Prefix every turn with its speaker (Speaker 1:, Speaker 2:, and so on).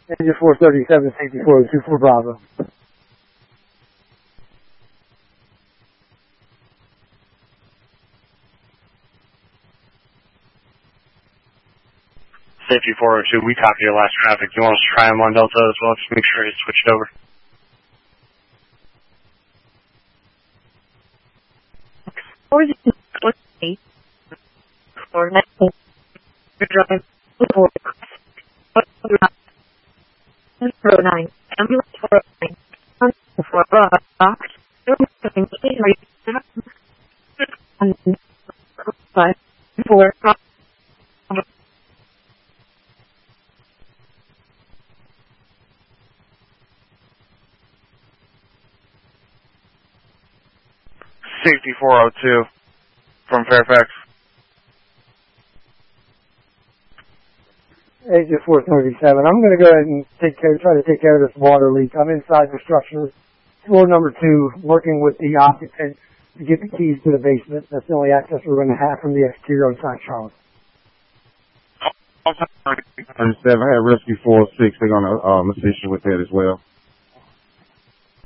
Speaker 1: Engine 437, safety 402 for Bravo.
Speaker 2: Safety 402, we copy your last traffic. You want us to try him on Delta as well? Just make sure it's switched over.
Speaker 3: Ambulance 409. 4 box. 5 4
Speaker 2: Safety 402 from Fairfax.
Speaker 1: Agent 437, I'm going to go ahead and try to take care of this water leak. I'm inside the structure, floor number 2, working with the occupant to get the keys to the basement. That's the only access we're going to have from the exterior inside Charlotte.
Speaker 4: 37, I have Rescue 406. They're going to assist you with that as well.